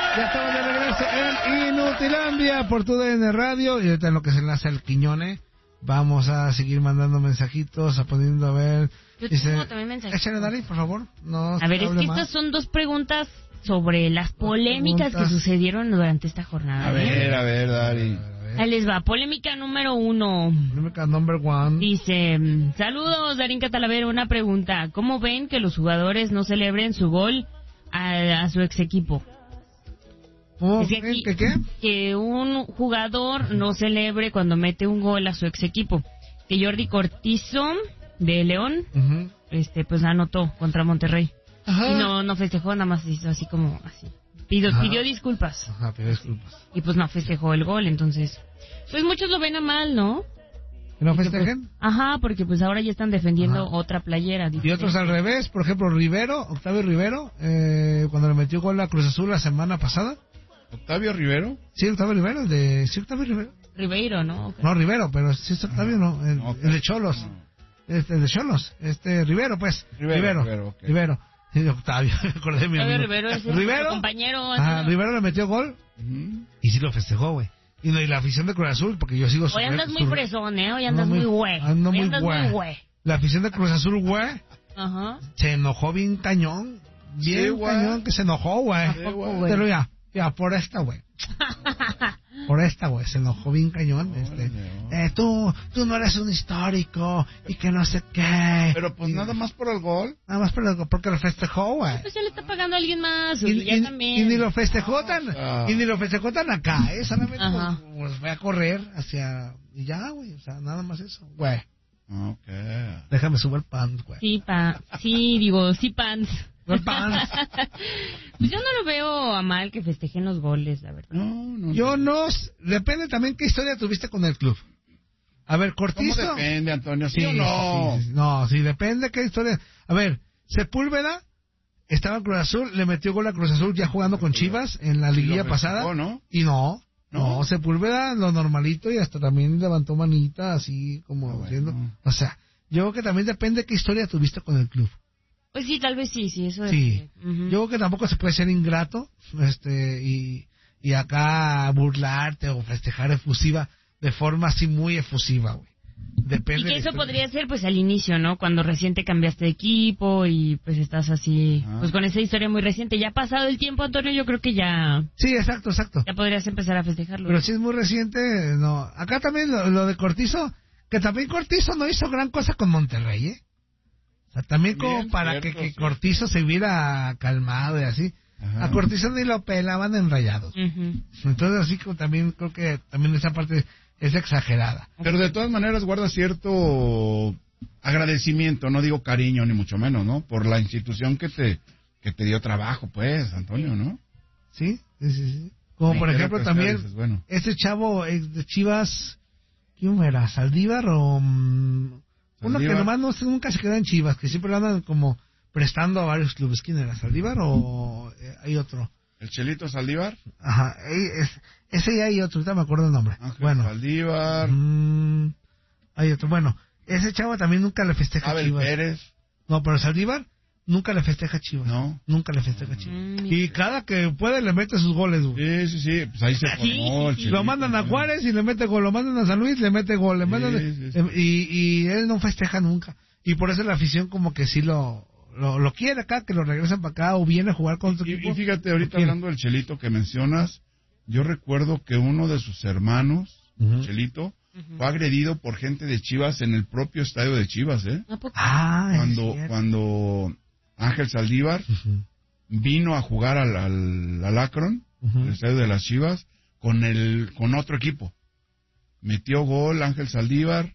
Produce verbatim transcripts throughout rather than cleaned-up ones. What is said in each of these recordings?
Ya estamos de regreso en Inutilandia por tu D N Radio. Y ahorita en lo que se enlaza el Quiñone, vamos a seguir mandando mensajitos, a poniendo a ver. Yo dice, tengo también mensajitos. Échale, Dari, por favor. No, a ver, es que más. estas son dos preguntas sobre las polémicas que sucedieron durante esta jornada. A ver, a ver, Dari. Ahí les va, polémica número uno. Polémica number one. Dice, saludos, Darín Catalavero, una pregunta. ¿Cómo ven que los jugadores no celebren su gol a, a su ex equipo? ¿Cómo? Es que aquí, ¿Qué, qué? Que un jugador no celebre cuando mete un gol a su ex equipo. Que Jordi Cortizo, de León, uh-huh. este pues anotó contra Monterrey. Ajá. Y no, no festejó, nada más hizo así como así. Pidió, pidió disculpas. Ajá, pidió disculpas. Y pues no festejó el gol, entonces... Pues muchos lo ven a mal, ¿no? ¿Que no festejen? Pues, ajá, porque pues ahora ya están defendiendo ajá. otra playera. Diferente. Y otros al revés, por ejemplo, Rivero, Octavio Rivero, eh, cuando le metió gol a Cruz Azul la semana pasada. ¿Octavio Rivero? Sí, Octavio Rivero, de... Sí, Octavio Rivero. Ribeiro, ¿no? No, Rivero, pero sí es Octavio, no, el, no, okay. el de Cholos. No. Este, el de Cholos, este, Rivero, pues. Rivero. Rivero. Rivero, okay. Rivero. Sí, Octavio, me acordé de mi amigo. Rivero es Rivero, compañero. Ah, Rivero le metió gol uh-huh. y sí lo festejó, güey. Y, no, y la afición de Cruz Azul, porque yo sigo... Hoy andas muy fresón, ¿eh? Hoy andas muy güey. Ando muy güey. La afición de Cruz Azul, güey, ajá. se enojó bien cañón. Bien sí, cañón que se enojó, güey. Sí, te lo ya, ya, por esta, güey. Por esta, güey, se enojó bien cañón. Oh, este, no. eh, tú, tú no eres un histórico y que no sé qué. Pero pues y, nada más por el gol. Nada más por el gol, porque lo festejó, güey. Pues ya le está pagando a alguien más. Y, y, y, también. y ni lo festejó tan, ah. y ni lo festejó tan acá, ¿eh? Solamente pues, pues fue a correr hacia, y ya, güey, o sea, nada más eso, güey. Okay. Déjame subir pants, güey. Sí, pa, sí, digo, sí pants. No pants. Pues yo no lo veo a mal que festejen los goles, la verdad. No, no. Yo no, depende también qué historia tuviste con el club. A ver, Cortizo. ¿Cómo depende, Antonio? ¿Sí, sí o no? Sí, sí, sí. No, sí, depende qué historia. A ver, Sepúlveda estaba en Cruz Azul, le metió gol a Cruz Azul ya jugando con Chivas en la liguilla festejó, pasada. ¿No? Y no. No, no, Sepúlveda lo normalito y hasta también levantó manita así como ah, diciendo, bueno. O sea, yo creo que también depende qué historia tuviste con el club. Pues sí, tal vez sí, sí, eso sí. es. Uh-huh. Yo creo que tampoco se puede ser ingrato, este, y, y acá burlarte o festejar efusiva de forma así muy efusiva, güey. Depende. Y que eso de podría ser pues al inicio, ¿no? Cuando recién te cambiaste de equipo y pues estás así, ah. pues con esa historia muy reciente. Ya pasado el tiempo, Antonio, yo creo que ya... Sí, exacto, exacto. Ya podrías empezar a festejarlo. Pero si es muy reciente, no. Acá también lo, lo de Cortizo, que también Cortizo no hizo gran cosa con Monterrey, ¿eh? O sea, también como Bien, para cierto, que, que sí. Cortizo se hubiera calmado y así. Ajá. A Cortizo ni lo pelaban en Rayados. Uh-huh. Entonces así como también creo que también esa parte... es exagerada. Pero de todas maneras guarda cierto agradecimiento, no digo cariño ni mucho menos, ¿no? Por la institución que te que te dio trabajo, pues, Antonio, ¿no? Sí, sí, sí. sí. Como sí, por ejemplo también, dices, bueno. Este chavo ex de Chivas, ¿quién era? ¿Saldívar o...? Um, uno que nomás no, nunca se queda en Chivas, que siempre lo andan como prestando a varios clubes. ¿Quién era? ¿Saldívar o eh, hay otro? ¿El Chelito Saldívar? Ajá, es, ese ya hay otro, ahorita me acuerdo el nombre. Ángel bueno, Saldívar. Mmm, hay otro, bueno, ese chavo también nunca le festeja Abel a Chivas. Pérez. No, pero Saldívar nunca le festeja a Chivas. No. Nunca le festeja a Chivas. Mm, y cada que puede le mete sus goles, güey. Sí, sí, sí, pues ahí se formó el Chelito. Lo mandan a Juárez y le mete gol, lo mandan a San Luis, le mete gol, le sí, mandan... Sí, sí. Y, y él no festeja nunca. Y por eso la afición como que sí lo... Lo, lo quiere acá, que lo regresan para acá o viene a jugar con su y, equipo. Y fíjate, ahorita hablando del Chelito que mencionas, yo recuerdo que uno de sus hermanos, uh-huh. Chelito, uh-huh. fue agredido por gente de Chivas en el propio estadio de Chivas, ¿eh? Ah, cuando, cuando Ángel Saldívar uh-huh. vino a jugar al, al, al Akron, uh-huh. el estadio de las Chivas, con el con otro equipo. Metió gol Ángel Saldívar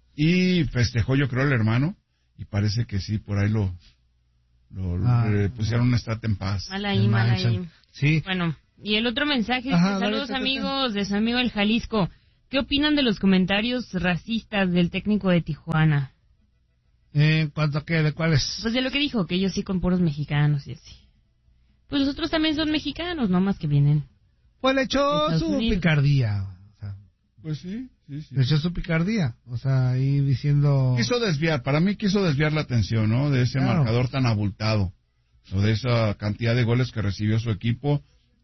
y festejó, yo creo, el hermano, y parece que sí, por ahí lo... Lo, ah, le pusieron una estatua en paz. Mal ahí, mal ahí. Sí. Bueno, y el otro mensaje, Ajá, saludos amigos de su amigo el Jalisco. ¿Qué opinan de los comentarios racistas del técnico de Tijuana? ¿En cuanto a qué? ¿De cuáles? Pues de lo que dijo, que ellos sí con puros mexicanos y así. Pues los otros también son mexicanos, no más que vienen. Pues le echó su Unidos. picardía. O sea, pues sí. Sí, sí. Le echó su picardía, o sea, ahí diciendo... Quiso desviar, para mí quiso desviar la atención, ¿no? De ese claro. marcador tan abultado, o de esa cantidad de goles que recibió su equipo,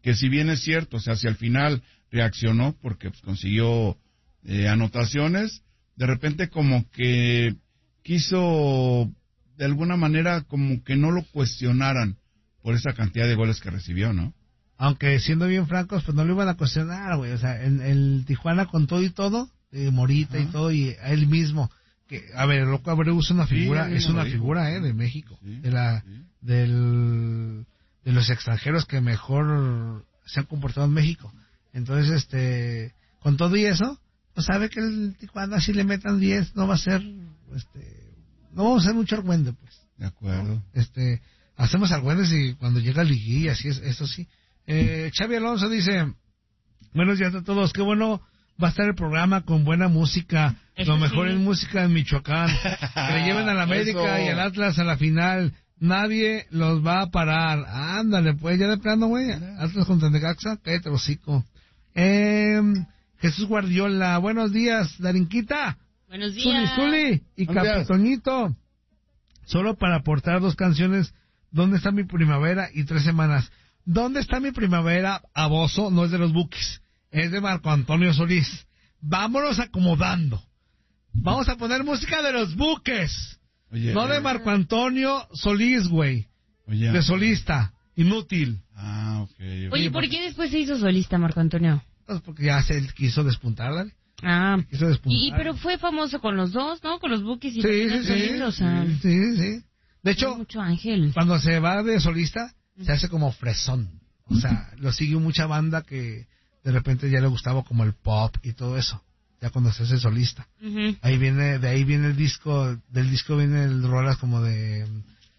que si bien es cierto, o sea, si al final reaccionó porque pues, consiguió eh, anotaciones, de repente como que quiso de alguna manera como que no lo cuestionaran por esa cantidad de goles que recibió, ¿no? Aunque siendo bien francos, pues no lo iban a cuestionar, güey. O sea, en el Tijuana con todo y todo, eh, Morita Ajá. y todo, y a él mismo, que, a ver, el Loco Abreu es una figura, sí, es una figura, eh, de México, sí, de la, sí. del, de los extranjeros que mejor se han comportado en México. Entonces, este, con todo y eso, pues sabe que el Tijuana si le metan diez no va a ser, este, no vamos a hacer mucho argüende, pues. De acuerdo. ¿No? Este, hacemos argüendes y cuando llega liguilla, así es, eso sí. Eh, Xavi Alonso dice, buenos días a todos, qué bueno va a estar el programa con buena música, eso lo mejor sí. en música en Michoacán, que le lleven a la América y al Atlas a la final, nadie los va a parar, ándale pues, ya de plano güey, Atlas contra Necaxa, cállate el hocico. Eh, Jesús Guardiola, buenos días, Darinquita, buenos días, Zuli Zuli y Capitoñito, solo para aportar dos canciones, ¿Dónde está mi primavera? Y Tres semanas. ¿Dónde está mi primavera? Aboso, no es de los Bukis, es de Marco Antonio Solís. Vámonos acomodando. Vamos a poner música de los Buques, Oye, no de Marco Antonio Solís, güey. Oye, de solista, inútil. Ah, ok. okay. Oye, ¿por qué después se hizo solista Marco Antonio? Pues porque ya se quiso despuntar, ¿vale? Ah, quiso despuntar. Y, pero fue famoso con los dos, ¿no? Con los Bukis y sí, los sí, Solís, sí, o sea, sí, sí. De hecho, mucho ángel. Cuando se va de solista, se hace como fresón. O sea, lo sigue mucha banda que de repente ya le gustaba como el pop y todo eso. Ya cuando se hace solista. Uh-huh. Ahí viene, de ahí viene el disco, del disco viene el rolas como de,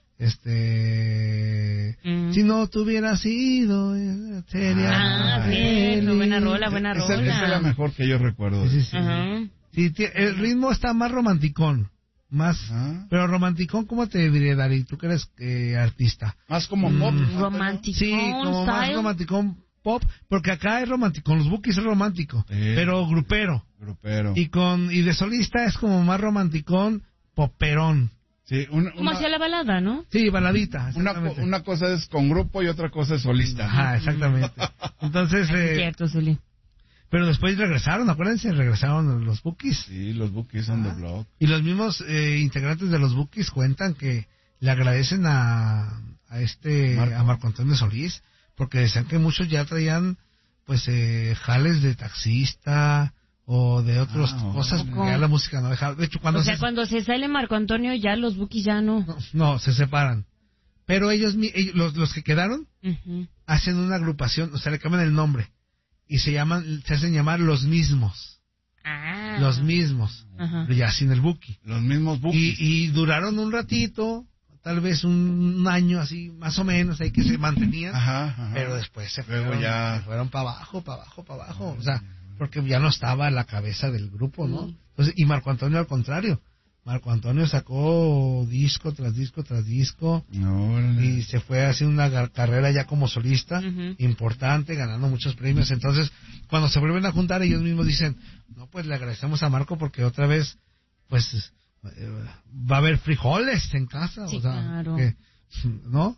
este, uh-huh. si no tuviera sido, sería Ah, bien, buena rola, buena rola. Esa, esa es la mejor que yo recuerdo. Sí, sí, uh-huh. sí, sí, el ritmo está más romanticón. Más, ¿Ah? Pero romanticón, ¿cómo te diría, Dari? Tú que eres eh, artista. Más como pop. Mm, romanticón. Sí, como style. Más romanticón pop, porque acá es romántico, con los Bukis es romántico, sí. pero grupero. Grupero. Y con y de solista es como más romanticón, poperón. Sí, una, como una, hacia la balada, ¿no? Sí, baladita. Una, una cosa es con grupo y otra cosa es solista. Ajá, exactamente. Entonces, eh, es cierto, Zuli. Pero después regresaron, acuérdense, regresaron los Bukis. Sí, los Bukis on the block. Y los mismos eh, integrantes de los Bukis cuentan que le agradecen a, a este, Marco. a Marco Antonio Solís, porque decían que muchos ya traían, pues, eh, jales de taxista o de otras ah, cosas, que ya la música no dejaba. De hecho, cuando o sea, se... cuando se sale Marco Antonio, ya los Bukis ya no. No, no se separan. Pero ellos, ellos los, los que quedaron, uh-huh. hacen una agrupación, o sea, le cambian el nombre. Y se llaman, se hacen llamar los mismos. Ah. Los mismos. Ajá. Pero ya sin el Buki. Los mismos Bukis. Y, y duraron un ratito, tal vez un, un año así, más o menos, ahí que se mantenían. Ajá, ajá. Pero después se Luego fueron, ya... se fueron para abajo, para abajo, para abajo. O sea, porque ya no estaba a la cabeza del grupo, ¿no? Entonces, y Marco Antonio al contrario. Marco Antonio sacó disco tras disco tras disco no, y se fue haciendo una carrera ya como solista uh-huh. importante, ganando muchos premios. Entonces, cuando se vuelven a juntar, ellos mismos dicen, no, pues le agradecemos a Marco porque otra vez, pues, eh, va a haber frijoles en casa. Sí, o sea, claro. que, ¿no?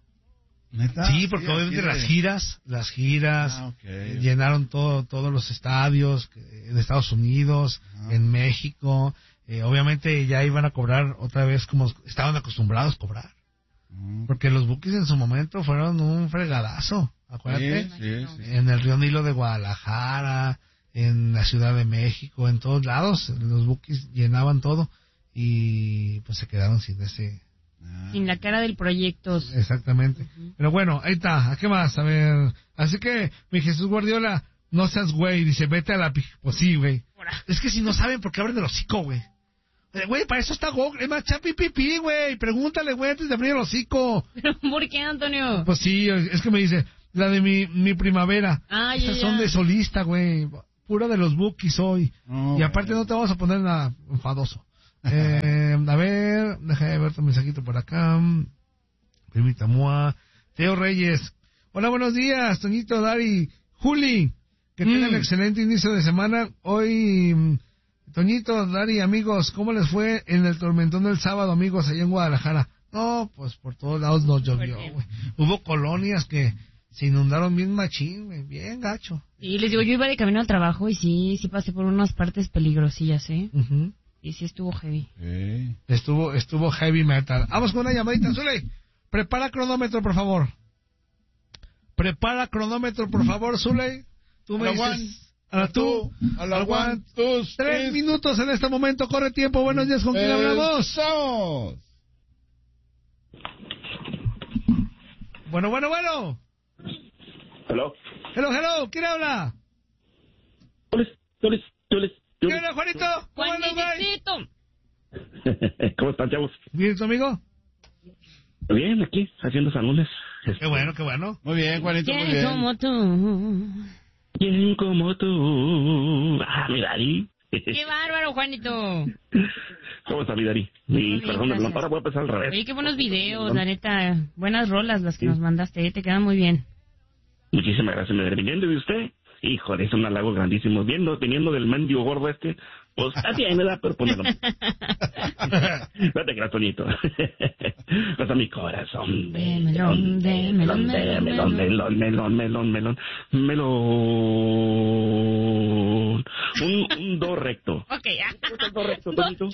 ¿Neta? Sí, porque sí, obviamente las giras, las giras ah, okay. llenaron todo, todos los estadios en Estados Unidos, ah. en México. Eh, obviamente ya iban a cobrar otra vez como estaban acostumbrados a cobrar. Mm. Porque los Bukis en su momento fueron un fregadazo, acuérdate. Sí, sí, sí. En el Río Nilo de Guadalajara, en la Ciudad de México, en todos lados, los Bukis llenaban todo y pues se quedaron sin ese... Ah. Sin la cara del proyecto. Exactamente. Uh-huh. Pero bueno, ahí está. ¿A qué más? A ver. Así que, mi Jesús Guardiola, no seas güey. Dice, vete a la... Pi... Pues sí, güey. Es que si no saben por qué abren el hocico, güey. Güey, para eso está Google. Es más, chapi pipí, güey. Pregúntale, güey, antes de abrir el hocico. ¿Por qué, Antonio? Pues sí, es que me dice, la de mi, mi primavera. Ah, Esas ya, son ya. de solista, güey. Pura de los Bukis hoy. Oh, y aparte güey. no te vamos a poner nada enfadoso. Eh, a ver, déjame ver tu mensajito por acá. Primita Mua. Teo Reyes. Hola, buenos días, Toñito, Dari, Juli. Que mm. tengan excelente inicio de semana. Hoy, Toñito, Dari, amigos, ¿cómo les fue en el tormentón del sábado, amigos, allá en Guadalajara? No, pues por todos lados nos llovió, güey. Hubo colonias que se inundaron bien machín, güey, bien gacho. Y les digo, yo iba de camino al trabajo y sí, sí pasé por unas partes peligrosillas, ¿eh? Uh-huh. Y sí estuvo heavy. Sí. Estuvo, estuvo heavy metal. Vamos con una llamadita, Zuley. Prepara cronómetro, por favor. Prepara cronómetro, por favor, Zuley. Tú me dices... A la tú, a la one, dos, tres minutos en este momento, corre tiempo. Buenos días, ¿con quién hablamos? Somos. Bueno, bueno, bueno. Hello. Hello, hello, ¿quién habla? Tulis, Tulis, Tulis. ¿Qué onda, Juanito? ¿Cómo andas, güey? ¿Cómo están, chavos? ¿Bien, tu amigo? Bien, aquí, haciendo salunes. Qué bueno, qué bueno. Muy bien, Juanito, muy bien. ¿Quién como tú? ¿Quién como tú? Ah, mi Dari. ¡Qué bárbaro, Juanito! ¿Cómo está mi Dari? Mi perdón, de ahora voy a empezar al revés. Oye, qué buenos videos, la neta. Buenas rolas las que sí. nos mandaste, te quedan muy bien. Muchísimas gracias, mi Dari. Viniendo de usted, híjole, es un halago grandísimo. Viendo, teniendo del mendigo gordo este, pues así me da, pero ponelo. No te creas, Toñito. Vas a mi corazón. De melón, de melón, de melón, melón, melón, melón, melón, melón. Un, un do recto. Ok, ya. Un do recto, Toñito.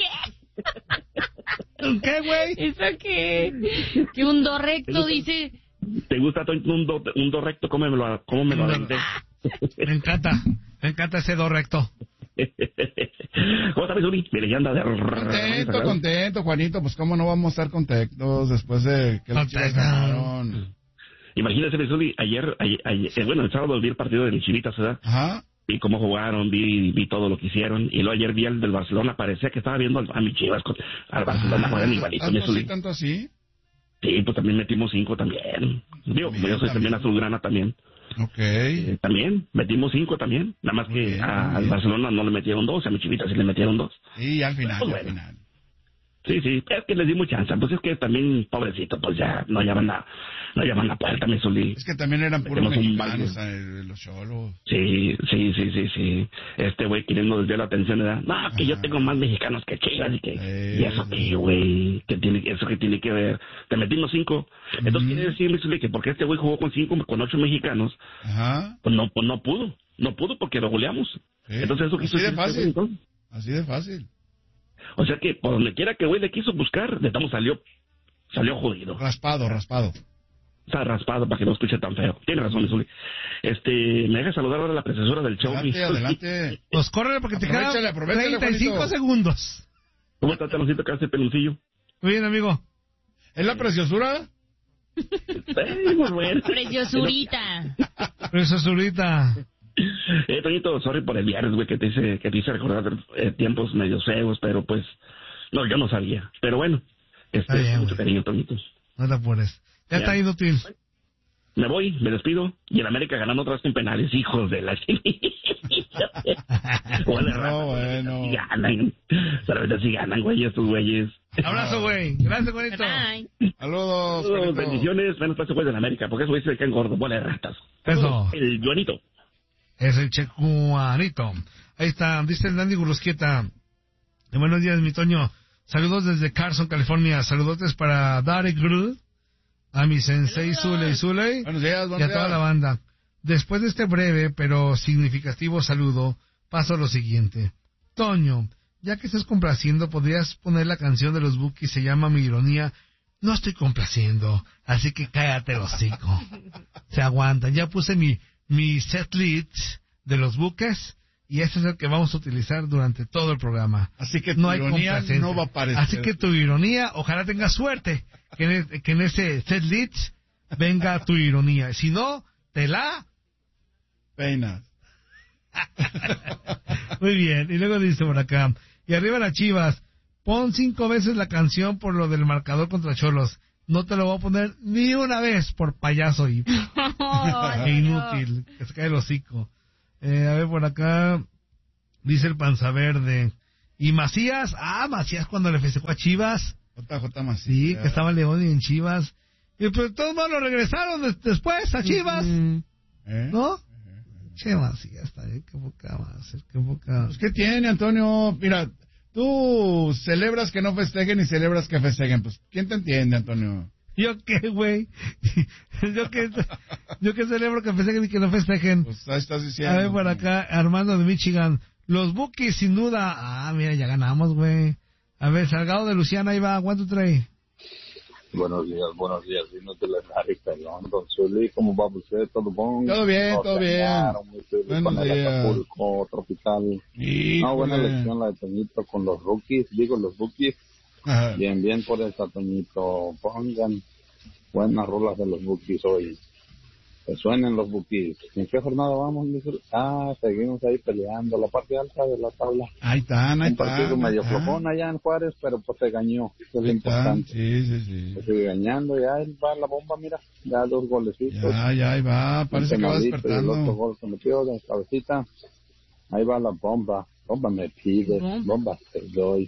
¿Qué, güey? ¿Eso qué? Que un do recto, dice... ¿Te gusta un do, un do recto? ¿Cómo me lo, cómo me lo aventé? Me encanta, me encanta ese do recto. ¿Cómo estás, Uri? Mire, ya anda de... Contento, contento, Juanito. Pues cómo no vamos a estar contentos después de que los Chivas ganaron. Imagínese, Uri, ayer, ayer, ayer, bueno, el sábado vi el partido de mis Chivitas, ¿verdad? Ajá. Vi cómo jugaron, vi, vi todo lo que hicieron. Y luego ayer vi al del Barcelona, parecía que estaba viendo a mis Chivas, con, al Barcelona, juegan ah, igualito. ¿Tanto así, tanto así? Sí, pues también metimos cinco también. Digo, bien, yo soy también azulgrana también. Ok. Eh, también, metimos cinco también. Nada más muy que bien, a, al Barcelona no le metieron dos, a mi Chivita sí le metieron dos. Y al final, pues, bueno. al final. Sí, sí, es que les di mucha chance. Pues es que también, pobrecito, pues ya no llaman a, no llaman a puerta, me solí. Es que también eran puros mexicanos, eh, los cholos. Sí, sí, sí, sí, sí. Este güey queriendo desviar la atención, ¿verdad? No, que Ajá. yo tengo más mexicanos que Chivas y que... Eh, y eso que, güey, que tiene, eso que tiene que ver. Te metimos cinco. Entonces mm. quiere decir, me solí, que porque este güey jugó con cinco, con ocho mexicanos, Ajá. pues no, pues no pudo. No pudo porque lo goleamos. Sí. Entonces eso quiso Así de fácil. Entonces. Así de fácil. O sea que por donde quiera que güey le quiso buscar, de estamos salió, salió jodido. Raspado, raspado. Está raspado para que no escuche tan feo. Tiene razón, Zuli. Este, me deja saludar ahora a la precesora del show. Adelante, adelante. Pues córrele porque te quedan treinta y cinco segundos. ¿Cómo está, Taloncito, que hace peloncillo? Muy bien, amigo. ¿Es la preciosura? Sí, muy bueno. Preciosurita. Preciosurita. Eh, Toñito, sorry por el viernes, güey, que te hice, que te hice recordar eh, tiempos medio feos, pero pues, no, yo no sabía. Pero bueno, este, bien, mucho wey. Cariño, Toñito. No te apures. Ya, ya está inútil. Me voy, me despido, y en América ganando otra vez con penales, hijos de la... Bueno, no, bueno. Si ganan, solamente si ganan, güey, estos güeyes. Abrazo, güey. Gracias, güeyito. Saludos. Saludos, bendiciones, menos para ese güey de América, porque esos güeyes se quedan gordos, bola de ratas. Eso. El Juanito. Es el Checuanito. Ahí está, dice el Dandy Gurrusquieta. Buenos días, mi Toño. Saludos desde Carson, California. Saludotes para Derek Gru, a mi sensei Zuley Zuley buenos días, buenos y a días. toda la banda. Después de este breve pero significativo saludo, paso a lo siguiente. Toño, ya que estás complaciendo, podrías poner la canción de los Bukis, se llama Mi Ironía. No estoy complaciendo, así que cállate el hocico. Se aguantan. Ya puse mi... mi setlist de los buques y ese es el que vamos a utilizar durante todo el programa. Así que tu no ironía hay no va a aparecer. Así que tu ironía, ojalá tengas suerte que en, que en ese setlist venga tu ironía. Si no, te la peinas. Muy bien. Y luego dice por acá, y arriba las Chivas, pon cinco veces la canción por lo del marcador contra Cholos. No te lo voy a poner ni una vez por payaso y oh, e inútil, no. Que se cae el hocico. Eh, a ver, por acá dice el Panza Verde. ¿Y Macías? Ah, Macías cuando le festejó a Chivas. J J Macías. Sí, que estaba León y en Chivas. Y pues todos lo regresaron des- después a Chivas. Uh-huh. ¿Eh? ¿No? Uh-huh. Che, Macías, está bien, qué poca más, qué poca. Pues, ¿qué tiene, Antonio? Mira... Tú celebras que no festejen y celebras que festejen. Pues, ¿quién te entiende, Antonio? ¿Yo qué, güey? ¿Yo qué? Yo que celebro que pensé que, que no festejen. Pues ahí estás diciendo. A ver, por acá, Armando de Michigan. Los Bookies, sin duda. Ah, mira, ya ganamos, güey. A ver, Salgado de Luciana, ahí va. ¿Cuánto trae? Buenos días, buenos días. Vino de la Nari, perdón, don Zuli. ¿Cómo va usted? ¿Todo bon? Todo bien, todo bien. Buenos con días. El Acapulco tropical. Híjole. No, buena lección la de Toñito con los rookies. Digo, los Bookies. Ajá. Bien, bien por esta, Toñito. Pongan buenas rolas de los Bookies hoy. Que suenen los Bookies. ¿En qué jornada vamos? Ah, seguimos ahí peleando la parte alta de la tabla. Ahí están, ahí están. Un partido medio flojón allá en Juárez, pero pues se gañó. Eso es lo importante. Sí, sí, sí. Se sigue gañando, ya ahí va la bomba, mira. Ya dos golecitos. Ya, ya, ahí va. Parece que va despertando. El otro gol se metió de cabecita. Ahí va la bomba. Bomba me pide, uh-huh. Bomba te doy.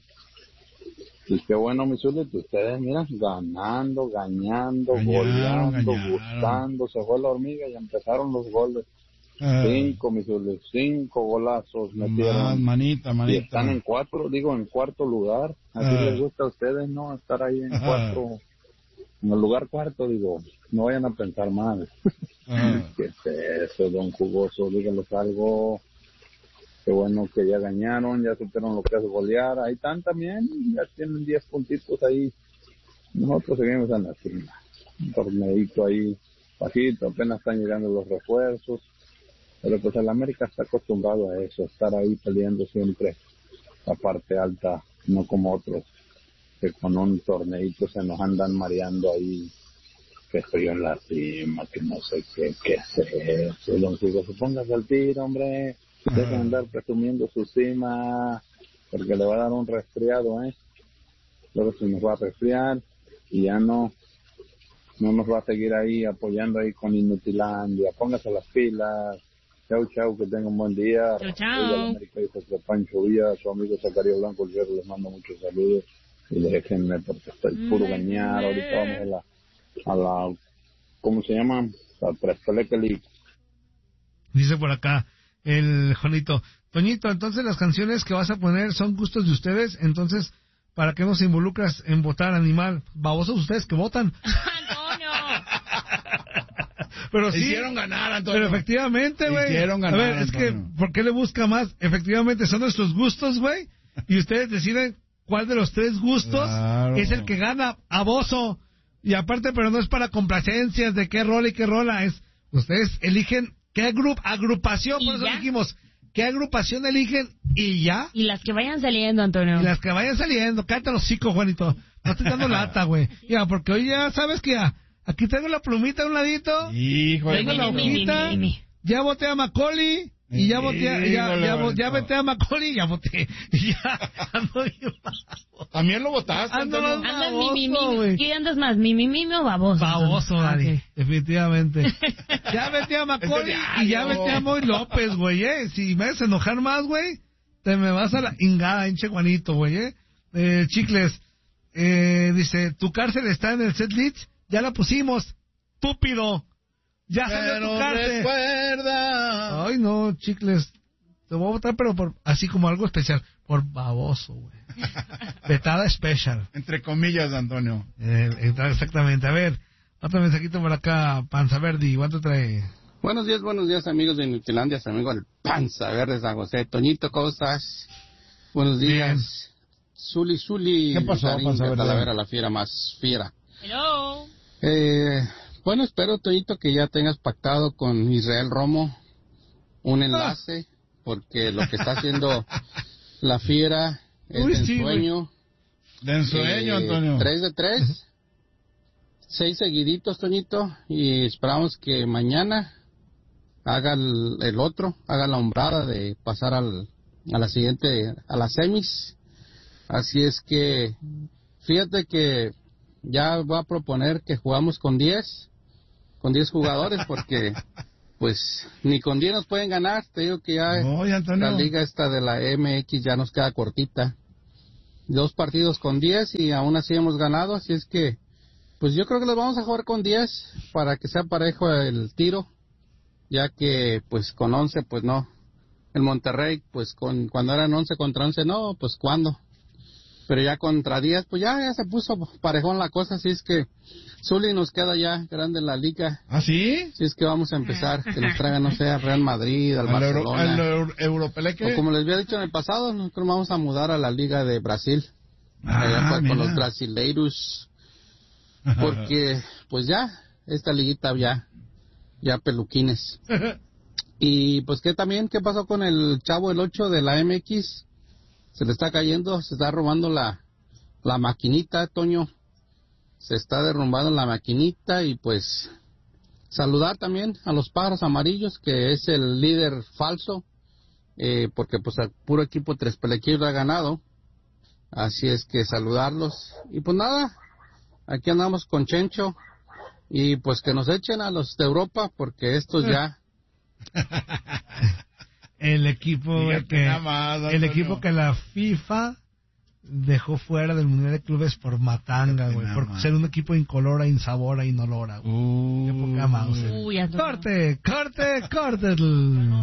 Y qué bueno, mi Zuli, que ustedes, mira, ganando, gañando, goleando, gañaron. Gustando, se fue la hormiga y empezaron los goles. Eh. Cinco, mi Zuli, cinco golazos metieron. Más, manita, manita. Y están en cuatro, digo, en cuarto lugar. Así eh. les gusta a ustedes, ¿no? Estar ahí en eh. cuatro, en el lugar cuarto, digo, no vayan a pensar mal. Eh. ¿Qué es eso, don Jugoso? Díganles algo. Qué bueno que ya ganaron, ya supieron lo que es golear. Ahí están también, ya tienen diez puntitos ahí. Nosotros seguimos en la cima. Un torneito ahí bajito, apenas están llegando los refuerzos. Pero pues el América está acostumbrado a eso, estar ahí peleando siempre la parte alta, no como otros que con un torneito se nos andan mareando ahí, que estoy en la cima, que no sé qué, qué es eso. Don Hugo, póngase al tiro, hombre. Dejen de andar presumiendo su cima, porque le va a dar un resfriado, ¿eh? Luego se nos va a resfriar y ya no, no nos va a seguir ahí apoyando ahí con Inutilandia. Póngase las pilas. Chau, chau, que tengan un buen día. Chau, chau. América, hijos de Pancho Villa, su amigo Zacarías Blanco, yo les mando muchos saludos y déjenme porque estoy puro gañar. Ahorita vamos a la, a la, ¿cómo se llama? A Trespelequeli. Dice por acá el Jonito, Toñito, entonces las canciones que vas a poner son gustos de ustedes, entonces, ¿para qué no se involucras en votar animal? Babosos ustedes que votan. Antonio. Pero sí, hicieron ganar, Antonio. Pero efectivamente, güey. Hicieron ganar, a ver, es Antonio. Que, ¿por qué le busca más? Efectivamente, son nuestros gustos, güey, y ustedes deciden cuál de los tres gustos claro. es el que gana a Bozo. Y aparte, pero no es para complacencias de qué rola y qué rola, es, ustedes eligen ¿qué grup agrupación? Por eso ya? dijimos, ¿qué agrupación eligen? Y ya. Y las que vayan saliendo, Antonio. Y las que vayan saliendo. Cállate los hocicos, Juanito. No estoy dando lata, güey. Ya, porque hoy ya sabes que ya. Aquí tengo la plumita a un ladito. Hijo de Tengo la hojita. Ya voté a Macaulay. Y ya voté, a, ya, ya, ya, ya voté a Macaulay y ya voté. Y ya ando bien baboso. ¿También lo votaste, ando Antonio? Andas mi, mi, mi. ¿Qué andas más? ¿Mi, mi, mi o baboso? Baboso, Dani. Okay. Definitivamente. Ya vete a Macaulay y ya vete a Moy López, güey, eh. Si me haces enojar más, güey, te me vas a la ingada, hinche Juanito, güey, eh. eh. Chicles, eh, dice, tu cárcel está en el setlist, ya la pusimos, estúpido. Ya salió tu cárcel. Recuerda. Ay, no, Chicles. Te voy a votar, pero por así como algo especial. Por baboso, güey. Vetada especial. Entre comillas, Antonio. Eh, exactamente. A ver, otro mensajito por acá. Panza Verde, ¿cuánto trae? Buenos días, buenos días, amigos de Nutilandia, su amigo el Panza Verde San José. Toñito, ¿cómo estás? Buenos días. Bien. Zuli, Zuli. ¿Qué pasó, Panza Verde? Talavera, la fiera más fiera. Hello. Eh... Bueno, espero, Toñito, que ya tengas pactado con Israel Romo un enlace, porque lo que está haciendo la fiera es Uy, de sí, ensueño. De ensueño, eh, Antonio. Tres de tres, seis seguiditos, Toñito, y esperamos que mañana haga el, el otro, haga la hombrada de pasar al, a la siguiente, a las semis. Así es que, fíjate que ya voy a proponer que jugamos con diez. Con diez jugadores, porque pues ni con diez nos pueden ganar. Te digo que ya no, la liga esta de la M X ya nos queda cortita. Dos partidos con diez y aún así hemos ganado, así es que pues yo creo que los vamos a jugar con diez para que sea parejo el tiro, ya que pues con once pues no. El Monterrey pues con cuando eran once contra once no, pues cuándo. Pero ya contra Díaz, pues ya, ya se puso parejón la cosa, así es que Zuli nos queda ya grande en la liga. ¿Ah, sí? Así es que vamos a empezar, que nos traigan, no sé, al Real Madrid, al, al Barcelona. ¿Al Euro, Europeleque? O como les había dicho en el pasado, nosotros vamos a mudar a la Liga de Brasil. Ah, allá pues, con los brasileiros. Porque, pues ya, esta liguita ya, ya peluquines. Y pues que también, ¿qué pasó con el Chavo el ocho de la M X? Se le está cayendo, se está robando la, la maquinita, Toño. Se está derrumbando la maquinita y pues saludar también a los pájaros amarillos, que es el líder falso, eh, porque pues el puro equipo Tres Pelequillos ha ganado. Así es que saludarlos. Y pues nada, aquí andamos con Chencho. Y pues que nos echen a los de Europa, porque estos ya... el equipo que más, el equipo que la FIFA dejó fuera del Mundial de Clubes por matanga, güey, por más. Ser un equipo incolora, insabora, inolora, güey. Uh, Qué poca mouse. Uy, corte, corte, corte.